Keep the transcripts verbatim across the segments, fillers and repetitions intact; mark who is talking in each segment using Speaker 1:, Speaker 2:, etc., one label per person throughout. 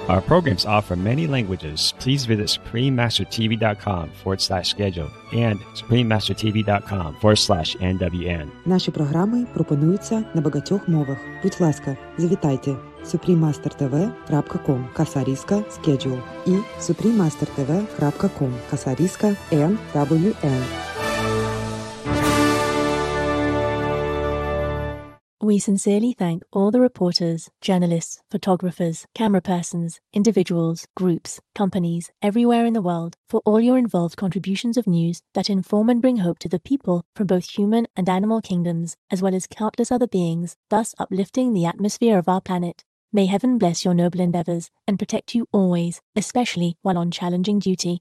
Speaker 1: Our programs offer many languages. Please visit suprememastertv.com forward slash schedule and suprememastertv.com forward slash NWN.
Speaker 2: Наші програми пропонуються на багатьох мовах. Будь ласка, завітайте suprememastertv крапка com касаріска schedule і suprememastertv крапка com касаріска ен дабл ю ен.
Speaker 3: We sincerely thank all the reporters, journalists, photographers, camera persons, individuals, groups, companies, everywhere in the world for all your involved contributions of news that inform and bring hope to the people from both human and animal kingdoms, as well as countless other beings, thus uplifting the atmosphere of our planet. May heaven bless your noble endeavors and protect you always, especially while on challenging duty.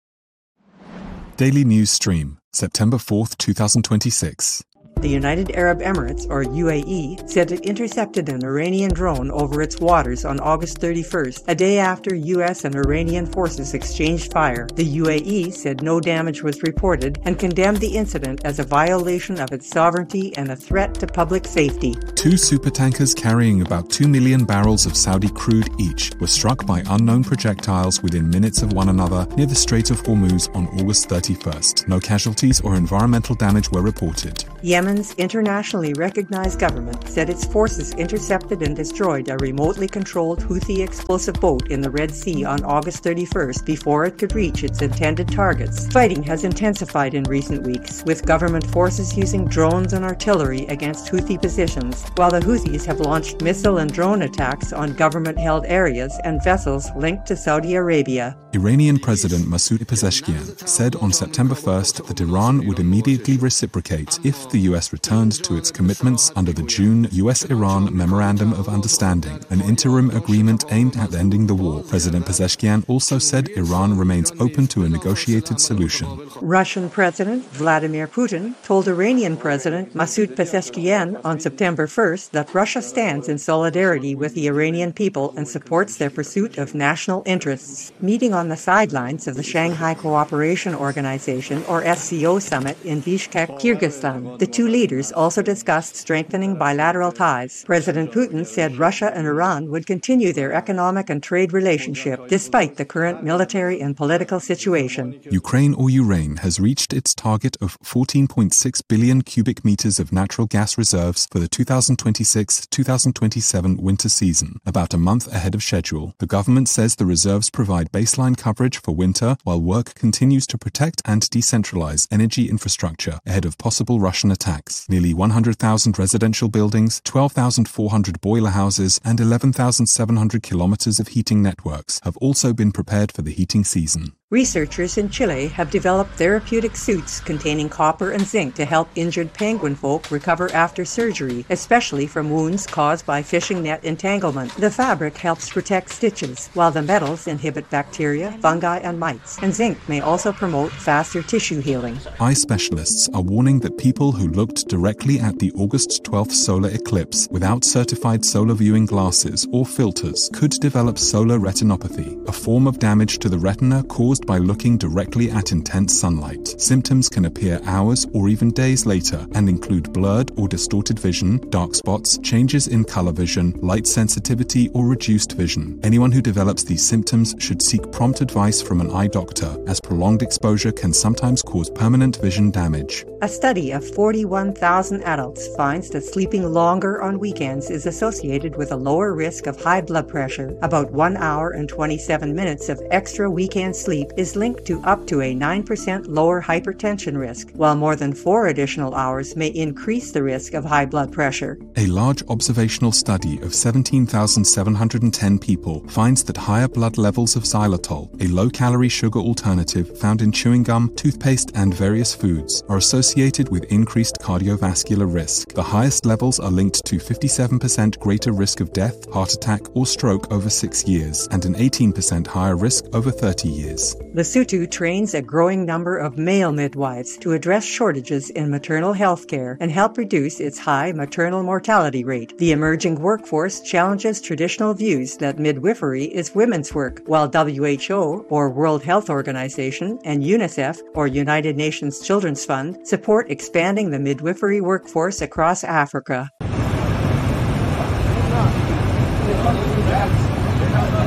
Speaker 4: Daily News Stream, September fourth, twenty twenty-six.
Speaker 5: The United Arab Emirates, or U A E, said it intercepted an Iranian drone over its waters on August thirty-first, a day after U S and Iranian forces exchanged fire. The U A E said no damage was reported and condemned the incident as a violation of its sovereignty and a threat to public safety.
Speaker 4: Two supertankers carrying about two million barrels of Saudi crude each were struck by unknown projectiles within minutes of one another near the Strait of Hormuz on August thirty-first. No casualties or environmental damage were reported.
Speaker 5: Yemen's internationally recognized government said its forces intercepted and destroyed a remotely controlled Houthi explosive boat in the Red Sea on August thirty-first before it could reach its intended targets. Fighting has intensified in recent weeks, with government forces using drones and artillery against Houthi positions, while the Houthis have launched missile and drone attacks on government-held areas and vessels linked to Saudi Arabia.
Speaker 4: Iranian President Masoud Pezeshkian said on September first that Iran would immediately reciprocate if the U S returned to its commitments under the June U S Iran Memorandum of Understanding, an interim agreement aimed at ending the war. President Pezeshkian also said Iran remains open to a negotiated solution.
Speaker 5: Russian President Vladimir Putin told Iranian President Masoud Pezeshkian on September first that Russia stands in solidarity with the Iranian people and supports their pursuit of national interests. Meeting on the sidelines of the Shanghai Cooperation Organization, or S C O summit in Bishkek, Kyrgyzstan, the two leaders also discussed strengthening bilateral ties. President Putin said Russia and Iran would continue their economic and trade relationship despite the current military and political situation.
Speaker 4: Ukraine or Urain has reached its target of fourteen point six billion cubic meters of natural gas reserves for the twenty twenty-six twenty twenty-seven winter season, about a month ahead of schedule. The government says the reserves provide baseline coverage for winter while work continues to protect and decentralize energy infrastructure ahead of possible Russian attacks. Nearly one hundred thousand residential buildings, twelve thousand four hundred boiler houses, and eleven thousand seven hundred kilometers of heating networks have also been prepared for the heating season.
Speaker 5: Researchers in Chile have developed therapeutic suits containing copper and zinc to help injured penguin folk recover after surgery, especially from wounds caused by fishing net entanglement. The fabric helps protect stitches, while the metals inhibit bacteria, fungi, and mites, and zinc may also promote faster tissue healing.
Speaker 4: Eye specialists are warning that people who looked directly at the August twelfth solar eclipse without certified solar viewing glasses or filters could develop solar retinopathy, a form of damage to the retina caused by looking directly at intense sunlight. Symptoms can appear hours or even days later and include blurred or distorted vision, dark spots, changes in color vision, light sensitivity, or reduced vision. Anyone who develops these symptoms should seek prompt advice from an eye doctor, as prolonged exposure can sometimes cause permanent vision damage.
Speaker 5: A study of forty-one thousand adults finds that sleeping longer on weekends is associated with a lower risk of high blood pressure. About one hour and twenty-seven minutes of extra weekend sleep is linked to up to a nine percent lower hypertension risk, while more than four additional hours may increase the risk of high blood pressure.
Speaker 4: A large observational study of seventeen thousand seven hundred ten people finds that higher blood levels of xylitol, a low-calorie sugar alternative found in chewing gum, toothpaste, and various foods, are associated with increased cardiovascular risk. The highest levels are linked to fifty-seven percent greater risk of death, heart attack, or stroke over six years, and an eighteen percent higher risk over thirty years.
Speaker 5: Lesotho trains a growing number of male midwives to address shortages in maternal health care and help reduce its high maternal mortality rate. The emerging workforce challenges traditional views that midwifery is women's work, while W H O, or World Health Organization, and UNICEF, or United Nations Children's Fund, support expanding the midwifery workforce across Africa.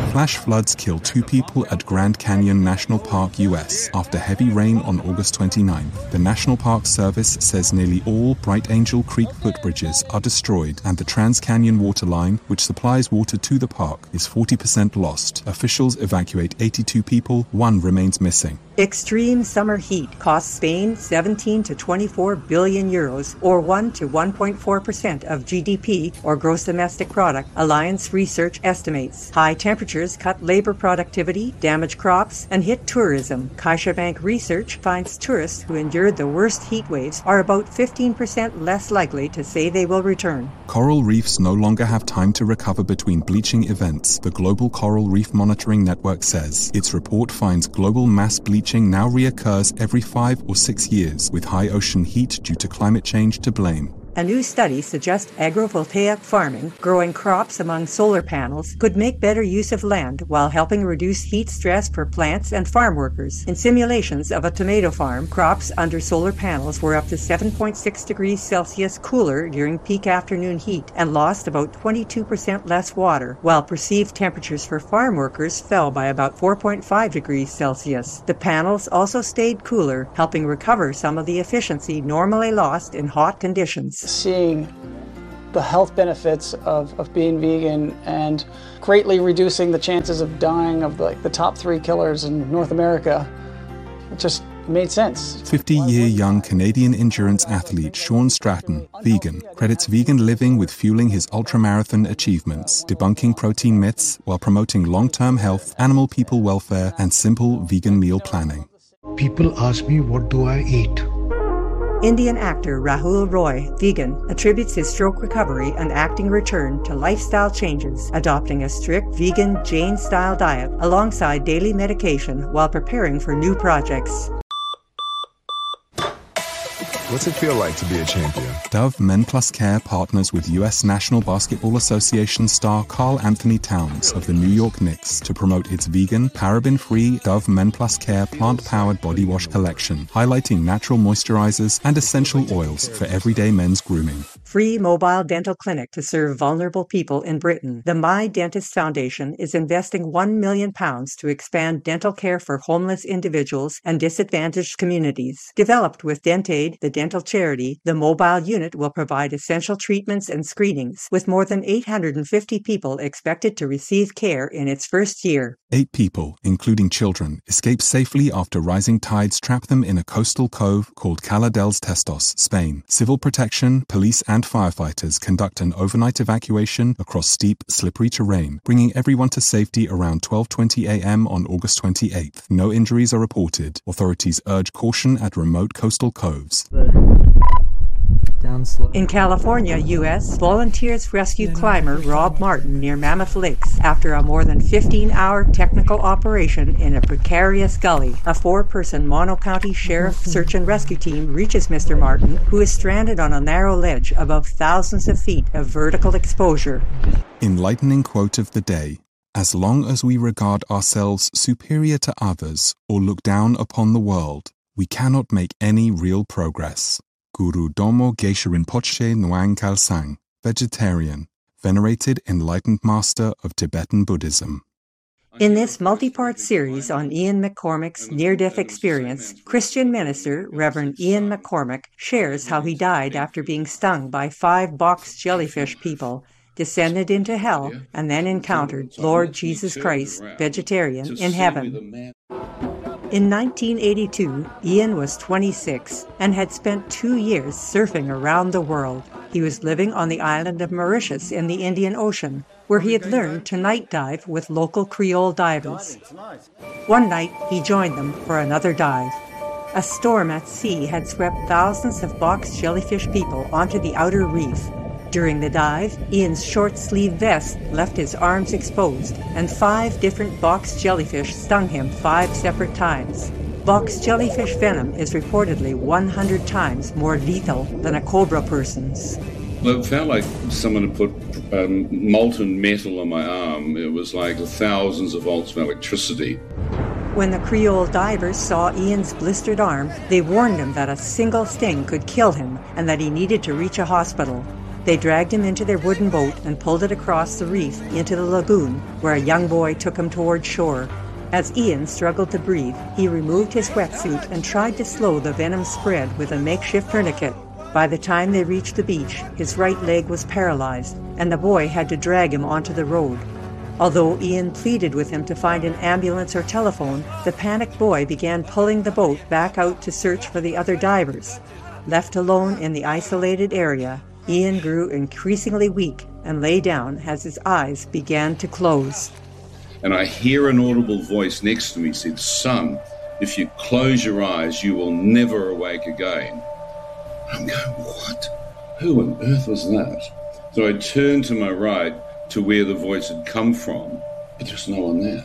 Speaker 4: Flash floods kill two people at Grand Canyon National Park, U S after heavy rain on August twenty-ninth. The National Park Service says nearly all Bright Angel Creek footbridges are destroyed and the Trans-Canyon water line, which supplies water to the park, is forty percent lost. Officials evacuate eighty-two people, one remains missing.
Speaker 5: Extreme summer heat costs Spain seventeen to twenty-four billion euros, or one to one point four percent of G D P, or gross domestic product, Alliance Research estimates. High temperatures cut labor productivity, damage crops, and hit tourism. CaixaBank Research finds tourists who endured the worst heat waves are about fifteen percent less likely to say they will return.
Speaker 4: Coral reefs no longer have time to recover between bleaching events, the Global Coral Reef Monitoring Network says. Its report finds global mass bleaching now reoccurs every five or six years, with high ocean heat due to climate change to blame.
Speaker 5: A new study suggests agrovoltaic farming, growing crops among solar panels, could make better use of land while helping reduce heat stress for plants and farm workers. In simulations of a tomato farm, crops under solar panels were up to seven point six degrees Celsius cooler during peak afternoon heat and lost about twenty-two percent less water, while perceived temperatures for farm workers fell by about four point five degrees Celsius. The panels also stayed cooler, helping recover some of the efficiency normally lost in hot conditions.
Speaker 6: Seeing the health benefits of, of being vegan and greatly reducing the chances of dying of the, like, the top three killers in North America, it just made sense.
Speaker 4: fifty-year young Canadian endurance athlete Sean Stratton, vegan, credits vegan living with fueling his ultramarathon achievements, debunking protein myths while promoting long-term health, animal people welfare, and simple vegan meal planning.
Speaker 7: People ask me, what do I eat?
Speaker 5: Indian actor Rahul Roy, vegan, attributes his stroke recovery and acting return to lifestyle changes, adopting a strict vegan Jain-style diet alongside daily medication while preparing for new projects.
Speaker 8: What's it feel like to be a champion?
Speaker 4: Dove Men Plus Care partners with U S National Basketball Association star Karl Anthony Towns of the New York Knicks to promote its vegan, paraben-free Dove Men Plus Care plant-powered body wash collection, highlighting natural moisturizers and essential oils for everyday men's grooming.
Speaker 5: Free mobile dental clinic to serve vulnerable people in Britain. The My Dentist Foundation is investing one million pounds to expand dental care for homeless individuals and disadvantaged communities. Developed with DentAid, the dental charity, the mobile unit will provide essential treatments and screenings, with more than eight hundred fifty people expected to receive care in its first year.
Speaker 4: Eight people, including children, escaped safely after rising tides trapped them in a coastal cove called Cala dels Testos, Spain. Civil protection, police and firefighters conduct an overnight evacuation across steep, slippery terrain, bringing everyone to safety around twelve twenty a.m. on August twenty-eighth. No injuries are reported. Authorities urge caution at remote coastal coves.
Speaker 5: In California, U S, volunteers rescued climber Rob Martin near Mammoth Lakes after a more than fifteen-hour technical operation in a precarious gully. A four-person Mono-County Sheriff search and rescue team reaches Mister Martin, who is stranded on a narrow ledge above thousands of feet of vertical exposure.
Speaker 4: Enlightening quote of the day: as long as we regard ourselves superior to others or look down upon the world, we cannot make any real progress. Guru Domo Geshe Rinpoche Nwang Khalsang, vegetarian, venerated enlightened master of Tibetan Buddhism.
Speaker 5: In this multi-part series on Ian McCormack's near-death experience, Christian minister Reverend Ian McCormack shares how he died after being stung by five box jellyfish people, descended into hell, and then encountered Lord Jesus Christ, vegetarian, in heaven. In nineteen eighty-two, Ian was twenty-six and had spent two years surfing around the world. He was living on the island of Mauritius in the Indian Ocean, where he had learned to night dive with local Creole divers. One night, he joined them for another dive. A storm at sea had swept thousands of box jellyfish people onto the outer reef. During the dive, Ian's short-sleeved vest left his arms exposed, and five different box jellyfish stung him five separate times. Box jellyfish venom is reportedly one hundred times more lethal than a cobra person's.
Speaker 9: It felt like someone had put um, molten metal on my arm. It was like thousands of volts of electricity.
Speaker 5: When the Creole divers saw Ian's blistered arm, they warned him that a single sting could kill him and that he needed to reach a hospital. They dragged him into their wooden boat and pulled it across the reef into the lagoon, where a young boy took him toward shore. As Ian struggled to breathe, he removed his wetsuit and tried to slow the venom spread with a makeshift tourniquet. By the time they reached the beach, his right leg was paralyzed, and the boy had to drag him onto the road. Although Ian pleaded with him to find an ambulance or telephone, the panicked boy began pulling the boat back out to search for the other divers. Left alone in the isolated area, Ian grew increasingly weak and lay down as his eyes began to close.
Speaker 9: And I hear an audible voice next to me said, "Son, if you close your eyes, you will never awake again." I'm going, what? Who on earth was that? So I turned to my right to where the voice had come from, but there's no one there.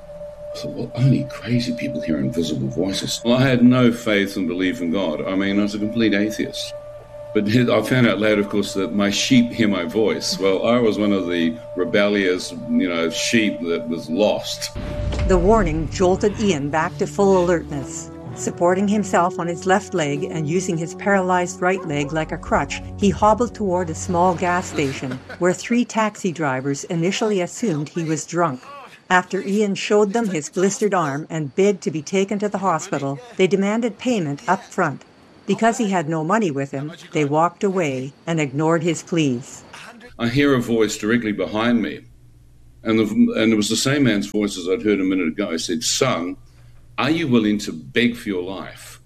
Speaker 9: I thought, well, only crazy people hear invisible voices. Well, I had no faith and belief in God. I mean, I was a complete atheist. But I found out later, of course, that my sheep hear my voice. Well, I was one of the rebellious, you know, sheep that was lost.
Speaker 5: The warning jolted Ian back to full alertness. Supporting himself on his left leg and using his paralyzed right leg like a crutch, he hobbled toward a small gas station, where three taxi drivers initially assumed he was drunk. After Ian showed them his blistered arm and begged to be taken to the hospital, they demanded payment up front. Because he had no money with him, they walked away and ignored his pleas.
Speaker 9: I hear a voice directly behind me, and, the, and it was the same man's voice as I'd heard a minute ago. He said, "Son, are you willing to beg for your life?"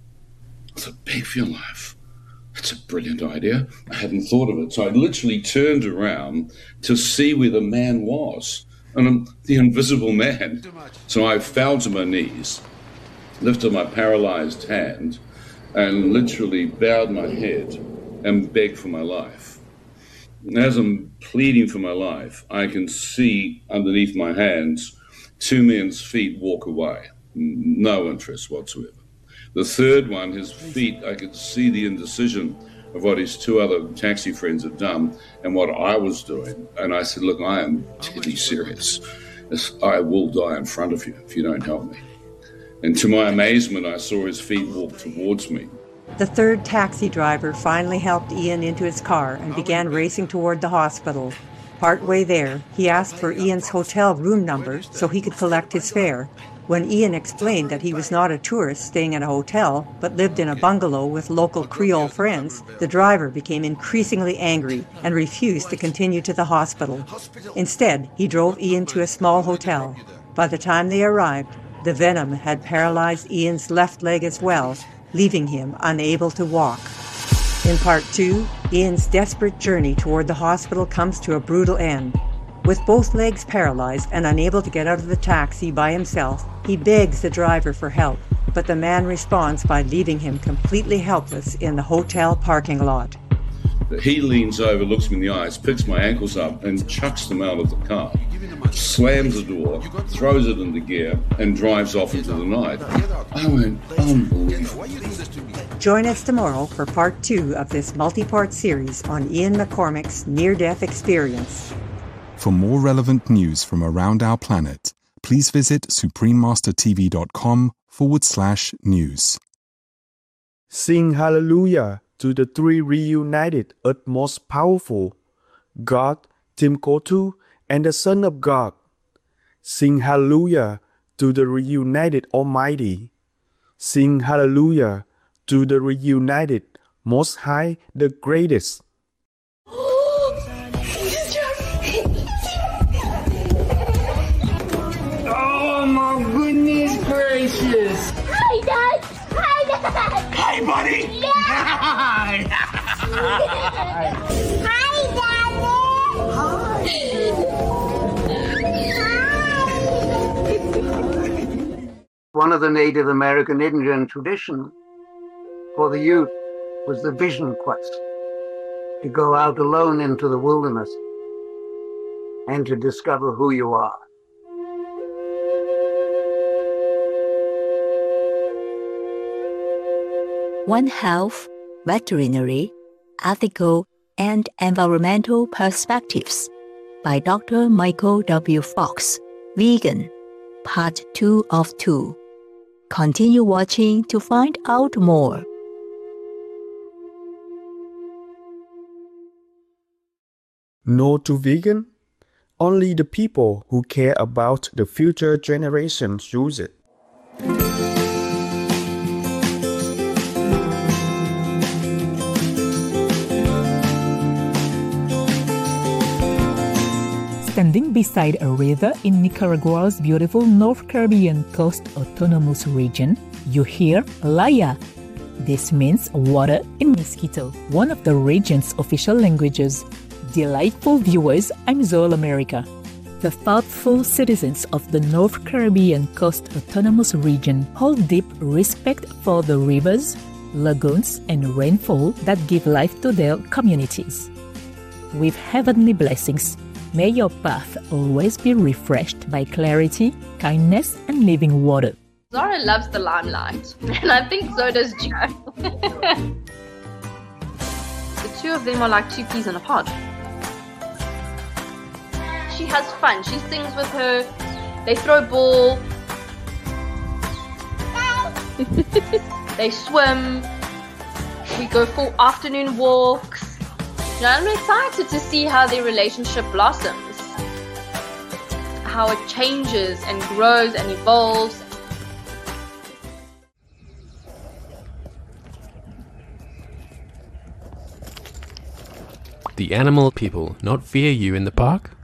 Speaker 9: I thought, beg for your life? That's a brilliant idea. I hadn't thought of it. So I literally turned around to see where the man was, and I'm the invisible man. So I fell to my knees, lifted my paralyzed hand, and literally bowed my head and begged for my life. And as I'm pleading for my life, I can see underneath my hands two men's feet walk away. No interest whatsoever. The third one, his feet, I could see the indecision of what his two other taxi friends had done and what I was doing. And I said, "Look, I am deadly serious. I will die in front of you if you don't help me." And to my amazement, I saw his feet walk towards me.
Speaker 5: The third taxi driver finally helped Ian into his car and began racing toward the hospital. Partway there, he asked for Ian's hotel room number so he could collect his fare. When Ian explained that he was not a tourist staying in a hotel, but lived in a bungalow with local Creole friends, the driver became increasingly angry and refused to continue to the hospital. Instead, he drove Ian to a small hotel. By the time they arrived, the venom had paralyzed Ian's left leg as well, leaving him unable to walk. In part two, Ian's desperate journey toward the hospital comes to a brutal end. With both legs paralyzed and unable to get out of the taxi by himself, he begs the driver for help, but the man responds by leaving him completely helpless in the hotel parking lot.
Speaker 9: He leans over, looks me in the eyes, picks my ankles up and chucks them out of the car, slams the door, throws it into gear and drives off into the night. I went, unbelievable.
Speaker 5: Join us tomorrow for part two of this multi-part series on Ian McCormack's near-death experience.
Speaker 4: For more relevant news from around our planet, please visit suprememastertv.com forward slash news.
Speaker 10: Sing hallelujah to the three reunited Earth's most powerful, God, Timkotu, and the Son of God. Sing hallelujah to the reunited Almighty. Sing hallelujah to the reunited Most High, the Greatest.
Speaker 11: Oh my goodness gracious!
Speaker 12: Hi, Dad! Hi, Dad!
Speaker 11: Hi, buddy!
Speaker 12: Yeah.
Speaker 11: Hi!
Speaker 12: Hi,
Speaker 13: Daddy! One of the Native American Indian traditions for the youth was the vision quest, to go out alone into the wilderness and to discover who you are.
Speaker 14: One Health, Veterinary, Ethical, and Environmental Perspectives by Doctor Michael W. Fox, Vegan, Part two of two. Continue watching to find out more.
Speaker 10: No to vegan? Only the people who care about the future generations use it.
Speaker 15: Standing beside a river in Nicaragua's beautiful North Caribbean Coast Autonomous Region, you hear Laya. This means water in Miskito, one of the region's official languages. Delightful viewers, I'm Zoel America. The thoughtful citizens of the North Caribbean Coast Autonomous Region hold deep respect for the rivers, lagoons, and rainfall that give life to their communities. With heavenly blessings, may your path always be refreshed by clarity, kindness, and living water.
Speaker 16: Zara loves the limelight, and I think so does Joe. The two of them are like two peas in a pod. She has fun. She sings with her. They throw ball. They swim. We go for afternoon walks. You know, I'm excited to see how their relationship blossoms, how it changes and grows and evolves.
Speaker 17: The animal people not fear you in the park?